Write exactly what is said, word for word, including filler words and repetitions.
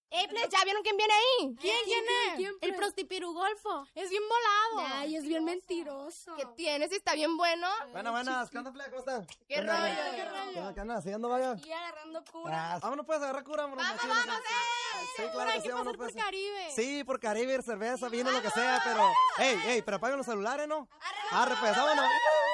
¡Ey, plebes! ¿Ya vieron quién viene ahí? ¿Quién? ¿Quién es? ¿Quién, el prostipirugolfo. Es bien volado. Ay, es bien mentiroso. ¿Qué tienes? ¿Está bien bueno? Buenas, buenas. ¿Qué onda, plebe? ¿Cómo están? ¿Qué rollo? ¿Qué rollo? ¿Qué andan haciendo, vaya? Y agarrando cura. Ah, vámonos pues a agarrar cura, vámonos. ¡Vamos, vamos, eh! Sí, claro que sí, vámonos por pues. Caribe. Sí, por Caribe, cerveza, vino, lo que sea, pero... ¡Ey, ey! Pero apaguen los celulares, ¿no? ¡Arre, pues, vámonos!